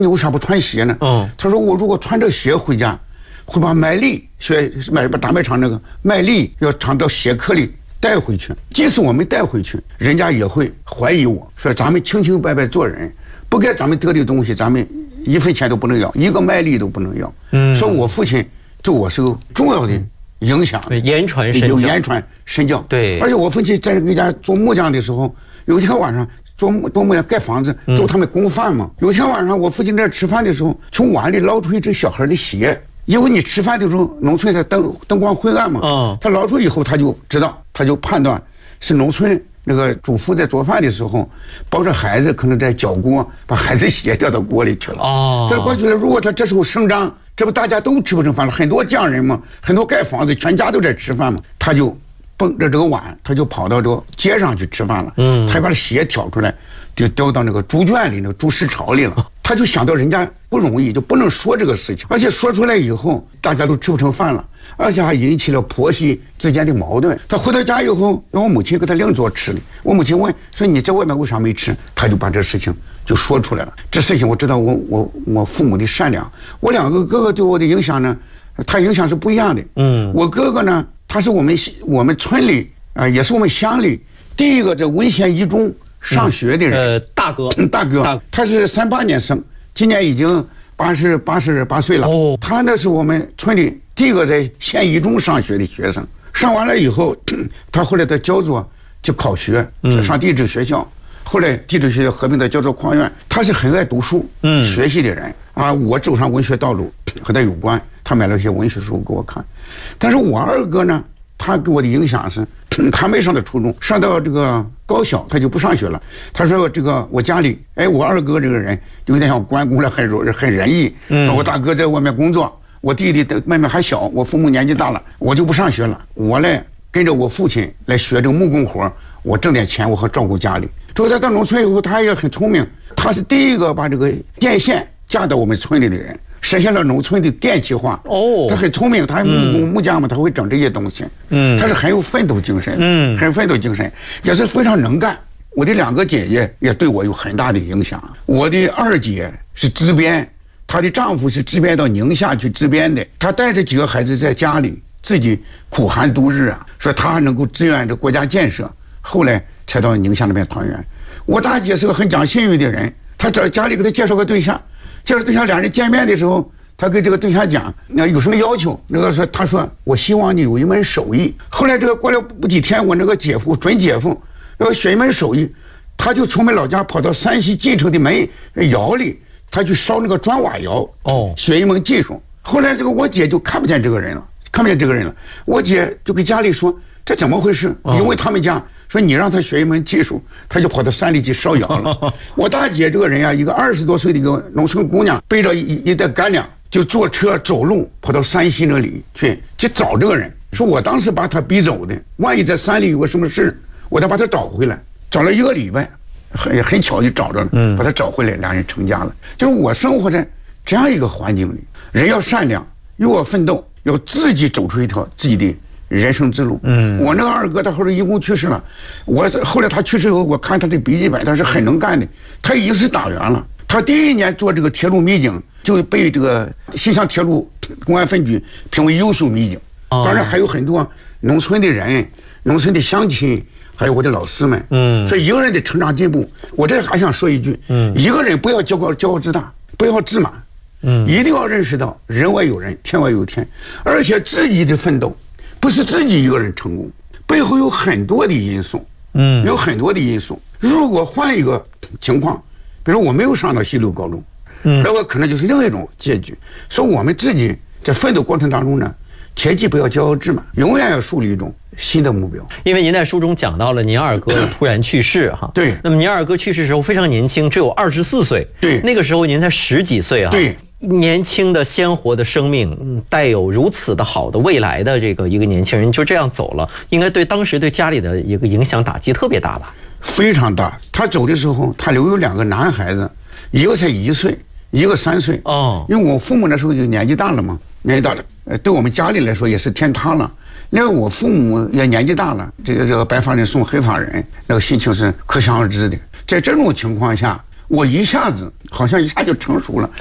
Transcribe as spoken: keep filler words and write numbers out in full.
你为啥不穿鞋呢？嗯，他说我如果穿着鞋回家，会把麦粒学买把大卖场那个麦粒要藏到鞋壳里带回去。即使我没带回去，人家也会怀疑我说咱们清清白白做人，不该咱们得的东西，咱们一分钱都不能要，一个麦粒都不能要。嗯，说我父亲对我是个重要的影响， 言传身教， 有言传身教。 对， 而且我父亲在人家做木匠的时候，有一天晚上做做木匠盖房子，都他们供饭嘛。有一天晚上我父亲在吃饭的时候，从碗里捞出一只小孩的鞋，因为你吃饭的时候农村的灯灯光灰暗嘛，嗯，他捞出以后他就知道，他就判断是农村那个主妇在做饭的时候抱着孩子，可能在搅锅把孩子鞋掉到锅里去了。哦，他过去了，如果他这时候声张，这不大家都吃不成饭了，很多匠人嘛，很多盖房子全家都在吃饭嘛，他就蹦着这个碗，他就跑到这个街上去吃饭了。嗯，他就把这鞋挑出来，就掉到那个猪圈里，那个猪食槽里了。他就想到人家不容易，就不能说这个事情，而且说出来以后，大家都吃不成饭了，而且还引起了婆媳之间的矛盾。他回到家以后，让我母亲给他另做吃的。我母亲问说：“你在外面为啥没吃？”他就把这事情就说出来了。这事情我知道我，我我我父母的善良。我两个哥哥对我的影响呢，他影响是不一样的。嗯，我哥哥呢，他是我们我们村里啊、呃，也是我们乡里第一个在文县一中上学的人。 嗯、呃，大哥， 大哥，大他是三八年生，今年已经八十八十八岁了。哦，他那是我们村里第一个在县一中上学的学生。上完了以后，他后来在焦作就考学，上地质学校。嗯，后来地质学校合并到焦作矿院。他是很爱读书、嗯，学习的人啊。我走上文学道路和他有关，他买了一些文学书给我看。但是我二哥呢，他给我的影响是，他没上到初中，上到这个高小他就不上学了。他说这个我家里，哎，我二哥这个人有点像关公了，很柔很仁义。嗯，我大哥在外面工作，我弟弟的妹妹还小，我父母年纪大了，我就不上学了。我呢跟着我父亲来学这个木工活，我挣点钱，我和照顾家里。之后他到农村以后，他也很聪明，他是第一个把这个电线架到我们村里的人，实现了农村的电气化。哦，他很聪明，他木工木匠嘛，他会整这些东西。嗯，他是很有奋斗精神，嗯，很奋斗精神，也是非常能干。我的两个姐姐也对我有很大的影响。我的二姐是支边，她的丈夫是支边到宁夏去支边的，她带着几个孩子在家里自己苦寒度日啊，说她能够支援这国家建设，后来才到宁夏那边团圆。我大姐是个很讲信誉的人，她找家里给她介绍个对象，介绍对象，两人见面的时候，她跟这个对象讲，那有什么要求？那个说，她说我希望你有一门手艺。后来这个过了不几天，我那个姐夫准姐夫要学一门手艺，他就从我们老家跑到山西晋城的门窑里，他去烧那个砖瓦窑，哦，学一门技术。后来这个我姐就看不见这个人了，看不见这个人了。我姐就跟家里说，这怎么回事？因为他们家说你让他学一门技术，他就跑到山里去烧窑了。我大姐这个人呀、啊，一个二十多岁的一个农村姑娘，背着一一袋干粮，就坐车走路跑到山西那里去去找这个人。说我当时把他逼走的，万一在山里有个什么事，我得把他找回来。找了一个礼拜，很很巧就找着了，嗯，把他找回来，两人成家了。就是我生活在这样一个环境里，人要善良，又要奋斗，要自己走出一条自己的人生之路。嗯，我那个二哥他后来因公去世了，我后来他去世后，我看他的笔记本，他是很能干的，他已经是党员了。他第一年做这个铁路民警，就被这个西乡铁路公安分局评为优秀民警。当然还有很多农村的人、农村的乡亲，还有我的老师们。嗯，所以一个人的成长进步，我这还想说一句，嗯，一个人不要骄傲骄傲自大，不要自满，嗯，一定要认识到人外有人，天外有天，而且自己的奋斗不是自己一个人成功，背后有很多的因素，嗯，有很多的因素。如果换一个情况，比如我没有上到西六高中，嗯，那我可能就是另一种结局。所以我们自己在奋斗过程当中呢，切记不要骄傲自满，永远要树立一种新的目标。 因为您在书中讲到了您二哥突然去世哈， 对。 那么您二哥去世时候非常年轻，只有二十四岁， 对。 那个时候您才十几岁啊， 对。 年轻的鲜活的生命，带有如此的好的未来的这个一个年轻人就这样走了，应该对当时对家里的一个影响打击特别大吧？ 非常大。他走的时候，他留有两个男孩子，一个才一岁，一个三岁。哦，因为我父母那时候就年纪大了嘛，年纪大了，呃，对我们家里来说也是天塌了。因为我父母也年纪大了，这个这个白发人送黑发人，那个心情是可想而知的。在这种情况下， 我一下子好像一下就成熟了。